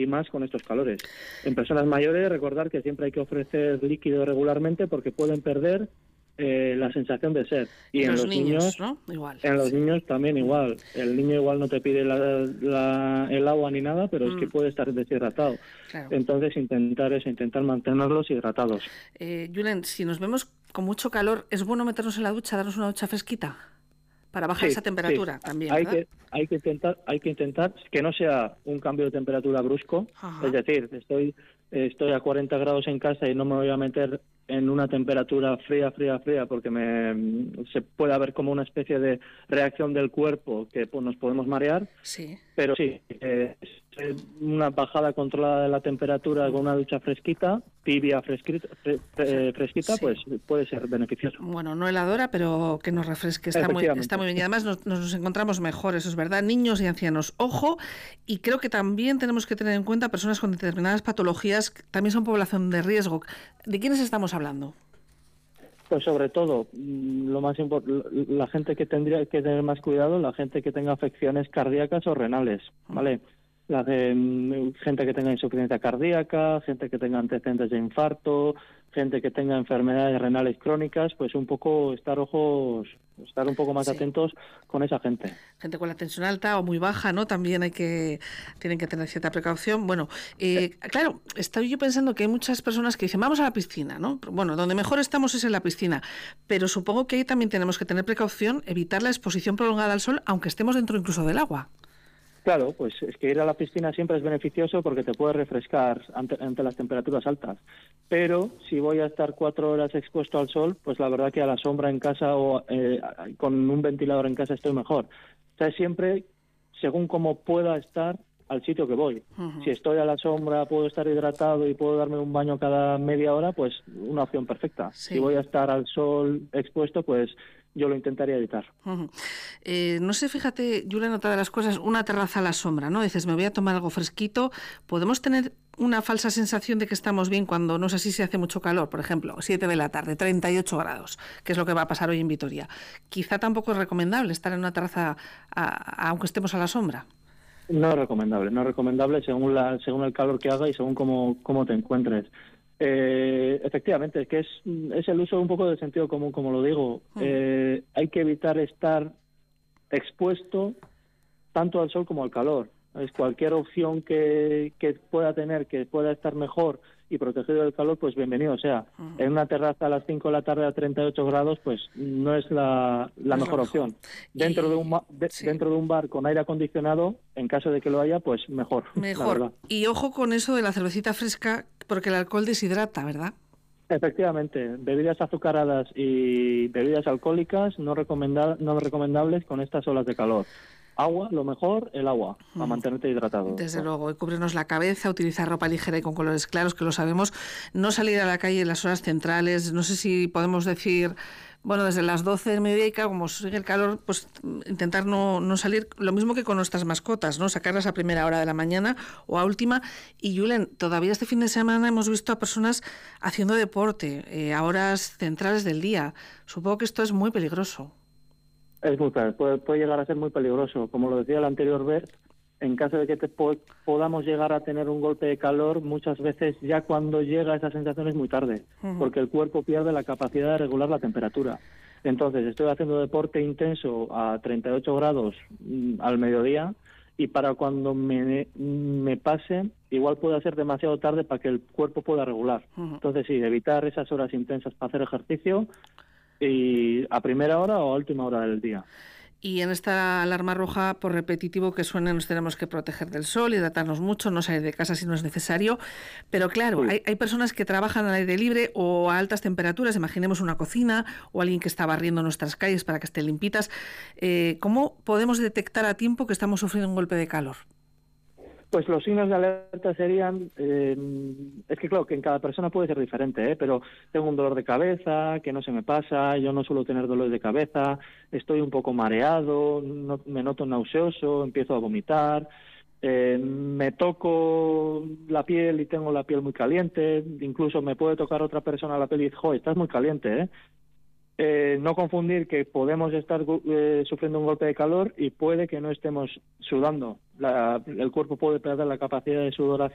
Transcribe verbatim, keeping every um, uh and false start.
y más con estos calores. En personas mayores, recordar que siempre hay que ofrecer líquido regularmente porque pueden perder eh, la sensación de sed. Y en los, los niños, niños, ¿no? Igual. en los Sí. niños también igual. El niño igual no te pide la, la, el agua ni nada, pero Mm. es que puede estar deshidratado. Claro. Entonces, intentar eso, intentar mantenerlos hidratados. Eh, Julen, si nos vemos con mucho calor, ¿es bueno meternos en la ducha, darnos una ducha fresquita? Para bajar Sí, esa temperatura sí. también, Hay ¿verdad? que, hay que intentar, hay que intentar que no sea un cambio de temperatura brusco. Ajá. Es decir, estoy, estoy a cuarenta grados en casa y no me voy a meter en una temperatura fría, fría, fría, porque me, se puede haber como una especie de reacción del cuerpo que pues, nos podemos marear. Sí. Pero sí, eh, una bajada controlada de la temperatura con una ducha fresquita, tibia, fresquita, fre, fre, fresquita, sí. Pues puede ser beneficioso. Bueno, no heladora, pero que nos refresque, está muy, está muy bien. Y además nos, nos encontramos mejor, eso es verdad, niños y ancianos. Ojo, y creo que también tenemos que tener en cuenta personas con determinadas patologías, que también son población de riesgo. ¿De quiénes estamos hablando? Pues sobre todo, lo más importante, la gente que tendría que tener más cuidado, la gente que tenga afecciones cardíacas o renales, ¿vale? La de gente que tenga insuficiencia cardíaca, gente que tenga antecedentes de infarto, gente que tenga enfermedades renales crónicas, pues un poco estar ojos, estar un poco más sí. atentos con esa gente. Gente con la tensión alta o muy baja, ¿no? También hay que tienen que tener cierta precaución. Bueno, eh, claro, estoy yo pensando que hay muchas personas que dicen vamos a la piscina, ¿no? Bueno, donde mejor estamos es en la piscina, pero supongo que ahí también tenemos que tener precaución, evitar la exposición prolongada al sol, aunque estemos dentro incluso del agua. Claro, pues es que ir a la piscina siempre es beneficioso porque te puede refrescar ante, ante las temperaturas altas. Pero si voy a estar cuatro horas expuesto al sol, pues la verdad que a la sombra en casa o eh, con un ventilador en casa estoy mejor. O sea, siempre según cómo pueda estar al sitio que voy. Uh-huh. Si estoy a la sombra, puedo estar hidratado y puedo darme un baño cada media hora, pues una opción perfecta. Sí. Si voy a estar al sol expuesto, pues yo lo intentaría evitar. Uh-huh. Eh, no sé, fíjate, Julen, otra de las cosas, una terraza a la sombra, ¿no? Dices, me voy a tomar algo fresquito. ¿Podemos tener una falsa sensación de que estamos bien cuando no sé si se hace mucho calor? Por ejemplo, siete de la tarde, treinta y ocho grados, que es lo que va a pasar hoy en Vitoria. Quizá tampoco es recomendable estar en una terraza a, a, aunque estemos a la sombra. No es recomendable, no es recomendable según la según el calor que haga y según cómo, cómo te encuentres. Eh, efectivamente, es que es, es el uso un poco del sentido común, como lo digo. Mm. Eh, hay que evitar estar expuesto tanto al sol como al calor. Es cualquier opción que, que pueda tener, que pueda estar mejor y protegido del calor, pues bienvenido sea. Uh-huh. En una terraza a las cinco de la tarde a treinta y ocho grados, pues no es la, la no mejor es opción. Dentro, y... de un, de, sí. dentro de un bar con aire acondicionado, en caso de que lo haya, pues mejor. Mejor. Y ojo con eso de la cervecita fresca, porque el alcohol deshidrata, ¿verdad? Efectivamente, bebidas azucaradas y bebidas alcohólicas no, recomenda, no recomendables con estas olas de calor. Agua, lo mejor, el agua, para mantenerte hidratado. Desde luego, y cubrirnos la cabeza, utilizar ropa ligera y con colores claros, que lo sabemos, no salir a la calle en las horas centrales, no sé si podemos decir, bueno, desde las doce del mediodía, y claro, como sigue el calor, pues intentar no, no salir, lo mismo que con nuestras mascotas, ¿no? Sacarlas a primera hora de la mañana o a última. Y Julen, todavía este fin de semana hemos visto a personas haciendo deporte eh, a horas centrales del día. Supongo que esto es muy peligroso. Es muy puede, puede llegar a ser muy peligroso. Como lo decía la anterior vez, en caso de que te po podamos llegar a tener un golpe de calor, muchas veces ya cuando llega esa sensación es muy tarde, uh-huh. porque el cuerpo pierde la capacidad de regular la temperatura. Entonces, estoy haciendo deporte intenso a treinta y ocho grados mm, al mediodía y para cuando me, me pase, igual puede ser demasiado tarde para que el cuerpo pueda regular. Uh-huh. Entonces, sí, evitar esas horas intensas para hacer ejercicio y a primera hora o a última hora del día. Y en esta alarma roja, por repetitivo que suene, nos tenemos que proteger del sol, hidratarnos mucho, no salir de casa si no es necesario. Pero claro, sí. hay, hay personas que trabajan al aire libre o a altas temperaturas, imaginemos una cocina o alguien que está barriendo nuestras calles para que estén limpitas. Eh, ¿Cómo podemos detectar a tiempo que estamos sufriendo un golpe de calor? Pues los signos de alerta serían, eh, es que claro, que en cada persona puede ser diferente, ¿eh? Pero tengo un dolor de cabeza, que no se me pasa, yo no suelo tener dolor de cabeza, estoy un poco mareado, no, me noto nauseoso, empiezo a vomitar, eh, me toco la piel y tengo la piel muy caliente, incluso me puede tocar otra persona la piel y dice, jo, estás muy caliente, ¿eh? Eh, no confundir que podemos estar eh, sufriendo un golpe de calor y puede que no estemos sudando. La, el cuerpo puede perder la capacidad de sudoración